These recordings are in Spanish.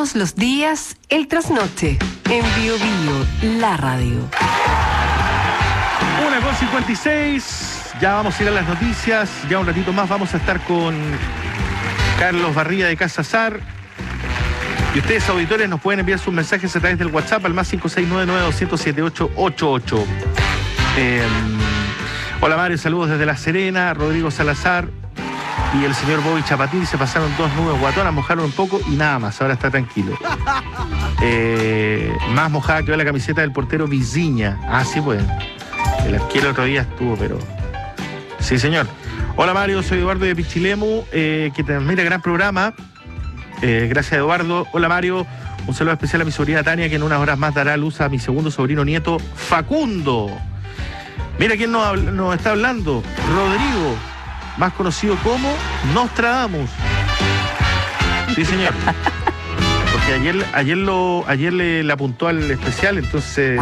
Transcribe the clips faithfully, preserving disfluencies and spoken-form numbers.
Todos los días, el trasnoche, en Bio Bio, la radio. una con cincuenta y seis, ya vamos a ir a las noticias, ya un ratito más vamos a estar con Carlos Barría de Casa Sar. Y ustedes, auditores, nos pueden enviar sus mensajes a través del WhatsApp al más cinco seis nueve nueve dos cero siete ocho ocho ocho. Eh, hola Mario, saludos desde La Serena. Rodrigo Salazar y el señor Bobby Chapatín se pasaron dos nubes guatonas, mojaron un poco y nada más, ahora está tranquilo. Eh, más mojada que la camiseta del portero Viziña. Ah, sí, pues. El arquero otro día estuvo, pero... Sí, señor. Hola Mario, soy Eduardo de Pichilemu, eh, que te mira gran programa. Eh, gracias, Eduardo. Hola Mario, un saludo especial a mi sobrina Tania, que en unas horas más dará luz a mi segundo sobrino nieto, Facundo. Mira quién nos, nos está hablando, Rodrigo, más conocido como Nostradamus. Sí, señor. Porque ayer, ayer, lo, ayer le, le apuntó al especial, entonces...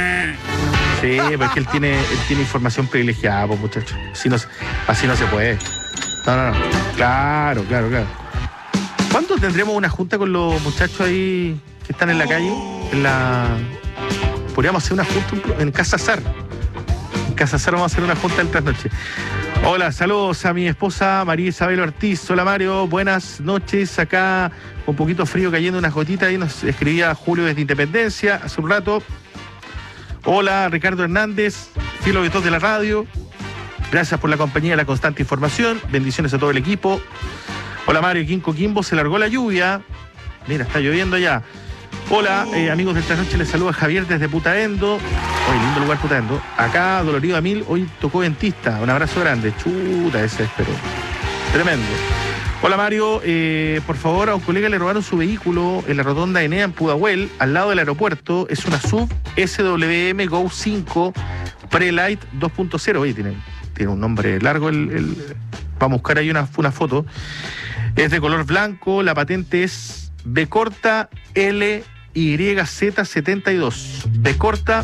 Sí, porque él tiene, él tiene información privilegiada, pues, muchachos. Así no, así no se puede. No, no, no. Claro, claro, claro. ¿Cuándo tendremos una junta con los muchachos ahí que están en la calle? En la... Podríamos hacer una junta en Casa Sar. En Casa Sar vamos a hacer una junta del trasnoche. Hola, saludos a mi esposa María Isabel Ortiz. Hola Mario, buenas noches. Acá un poquito frío cayendo unas gotitas. Ahí nos escribía Julio desde Independencia hace un rato. Hola Ricardo Hernández, fiel auditor de la radio. Gracias por la compañía y la constante información. Bendiciones a todo el equipo. Hola Mario, aquí en Coquimbo se largó la lluvia. Mira, está lloviendo ya. Hola, eh, amigos del Trasnoche, les saluda Javier desde Putaendo. Hoy, lindo lugar Putaendo. Acá, dolorido a mil, hoy tocó dentista. Un abrazo grande. Chuta, ese espero. Tremendo. Hola Mario, eh, por favor, a un colega le robaron su vehículo en la rotonda Enea en Pudahuel, al lado del aeropuerto. Es una S U V S W M Go cinco Prelight dos punto cero. Oye, tiene, tiene un nombre largo. El, el, vamos a buscar ahí una, una foto. Es de color blanco, la patente es B corta L Y Z setenta y dos. B corta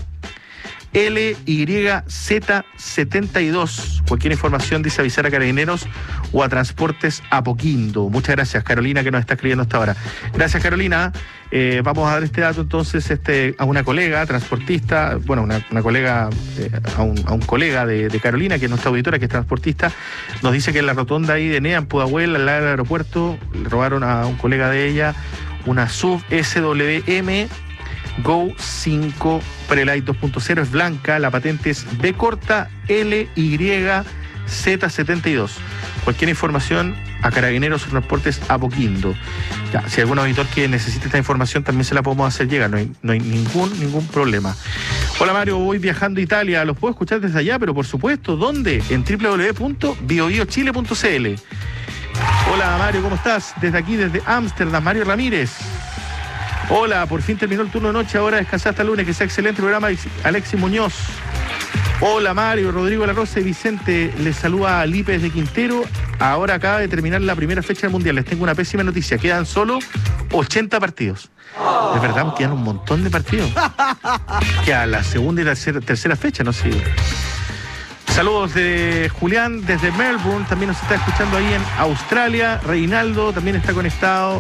L Y Z setenta y dos. Cualquier información dice avisar a Carabineros o a Transportes Apoquindo. Muchas gracias, Carolina, que nos está escribiendo hasta ahora. Gracias, Carolina. Eh, vamos a dar este dato entonces este, a una colega transportista, bueno, una, una colega, eh, a, un, a un colega de, de Carolina, que es nuestra auditora, que es transportista. Nos dice que en la rotonda ahí de Enea, en Pudahuel, al lado del aeropuerto, le robaron a un colega de ella una S U V S W M Go cinco Prelight dos punto cero, es blanca, la patente es B corta L Y Z setenta y dos. Cualquier información a Carabineros o Transportes Apoquindo. Ya, si hay algún auditor que necesite esta información, también se la podemos hacer llegar, no hay, no hay ningún, ningún problema. Hola Mario, voy viajando a Italia, los puedo escuchar desde allá, pero por supuesto, ¿dónde? En w w w punto bio bio chile punto c l. Hola Mario, ¿cómo estás? Desde aquí, desde Ámsterdam, Mario Ramírez. Hola, por fin terminó el turno de noche, ahora descansar hasta el lunes, que sea excelente programa, Alexis Muñoz. Hola Mario, Rodrigo La Rosa y Vicente, les saluda a Lípez de Quintero. Ahora acaba de terminar la primera fecha del Mundial, les tengo una pésima noticia, quedan solo ochenta partidos. Oh. Es verdad, quedan un montón de partidos. Queda la segunda y tercera, tercera fecha, no sé. Saludos de Julián desde Melbourne, también nos está escuchando ahí en Australia. Reinaldo también está conectado.